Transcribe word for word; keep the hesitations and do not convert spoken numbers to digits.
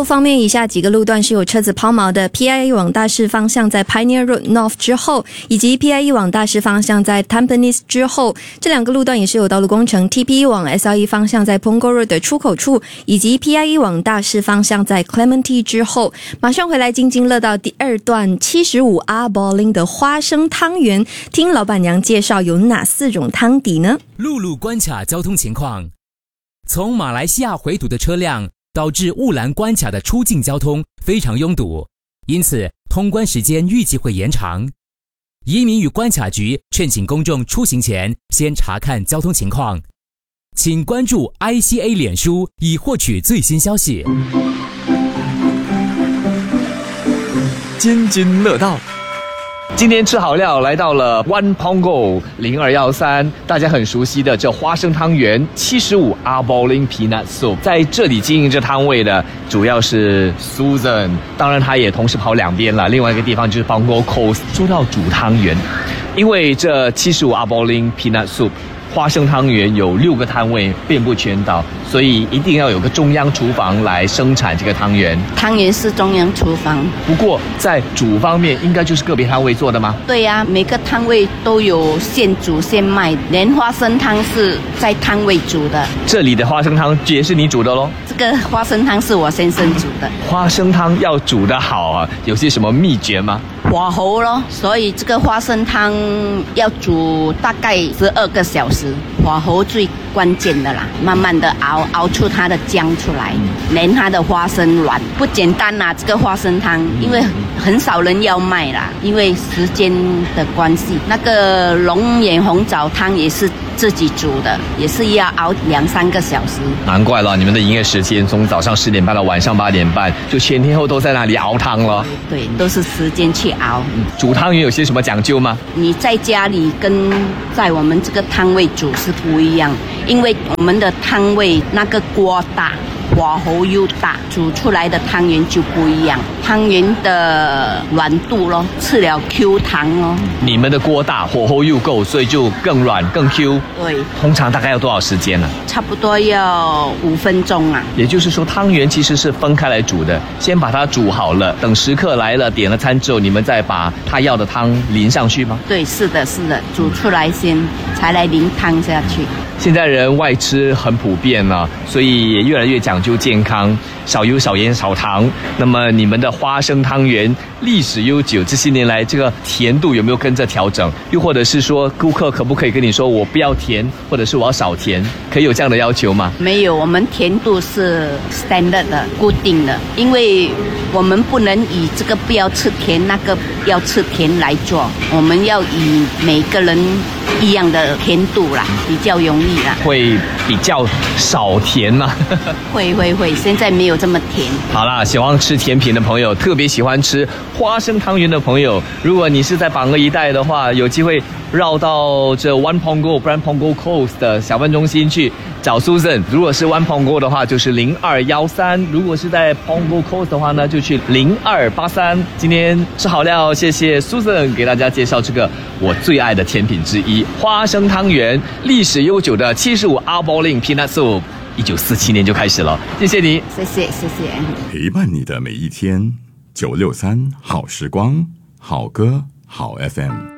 方面，以下几个路段是有车子抛锚的： P I E 往大市方向在 Pioneer Road North 之后，以及 P I E 往大市方向在 Tampines 之后。这两个路段也是有道路工程。 T P E 往 S R E 方向在 Punggol Road 的出口处，以及 P I E 往大市方向在 Clementi 之后。马上回来津津乐道第二段七十五 R Bowling 的花生汤圆，听老板娘介绍有哪四种汤底呢？ 陆路关卡交通情况：从马来西亚回堵的车辆导致雾兰关卡的出境交通非常拥堵，因此通关时间预计会延长。移民与关卡局劝请公众出行前先查看交通情况，请关注 I C A 脸书以获取最新消息。 津津乐道。今天吃好料来到了 One Punggol 零二一三，大家很熟悉的这花生汤圆七十五 R Bowling Peanut Soup， 在这里经营这摊位的主要是 Susan， 当然他也同时跑两边了，另外一个地方就是 Punggol Coast。说到煮汤圆，因为这七十五 R Bowling Peanut Soup花生汤圆有六个摊位遍布全岛，所以一定要有个中央厨房来生产这个汤圆。 汤圆是中央厨房， 不过在煮方面应该就是个别摊位做的吗？ 对呀、啊，每个摊位都有现煮现卖，连花生汤是在摊位煮的。 这里的花生汤也是你煮的咯？ 这个花生汤是我先生煮的。 花生汤要煮得好啊，有些什么秘诀吗？ 火候咯，所以这个花生汤要煮大概十二个小时，火候最关键的啦，慢慢的熬，熬出它的浆出来，连它的花生软，不简单啦。这个花生汤，因为很少人要卖啦，因为时间的关系。那个龙眼红枣汤也是自己煮的，也是要熬两三个小时。 难怪了，你们的营业时间从早上十点半到晚上八点半，就前天后都在那里熬汤了。 对，都是时间去熬。 煮汤圆有些什么讲究吗？ 你在家里跟在我们这个摊位煮是不一样，因为我们的摊位那个锅大，火候又大，煮出来的汤圆就不一样，汤圆的软度咯，吃了 Q 弹哦。 你们的锅大，火候又够，所以就更软更 Q。 对， 通常大概要多少时间呢、啊？ 差不多要五分钟啊。 也就是说，汤圆其实是分开来煮的，先把它煮好了，等食客来了点了餐之后，你们再把他要的汤淋上去吗？ 对，是的，是的，煮出来先，才来淋汤下去。 现在人外吃很普遍了，所以也越来越讲究健康，少油少盐少糖。那么你们的花生汤圆历史悠久，这些年来这个甜度有没有跟着调整？又或者是说顾客可不可以跟你说我不要甜，或者是我要少甜，可以有这样的要求吗？ 没有，我们甜度是 standard 的，固定的，因为我们不能以这个不要吃甜，那个要吃甜来做，我们要以每个人一样的甜度啦，比较容易啦。 会比较少甜吗？ 会会会，现在没有这么甜。 好啦，喜欢吃甜品的朋友，特别喜欢吃花生汤圆的朋友，如果你是在榜鹅一带的话，有机会绕到这 One Punggol 不然 Punggol Coast 的小贩中心去找 Susan。如果是 One Punggol 的话，就是零二一三；如果是在 Punggol Coast 的话呢，就去零二八三。今天吃好料，谢谢 Susan 给大家介绍这个我最爱的甜品之一——花生汤圆，历史悠久的七十五 R Bowling Peanut Soup， 一九四七年就开始了。谢谢你， 谢谢谢谢。 陪伴你的每一天，九六三好时光，好歌好 F M。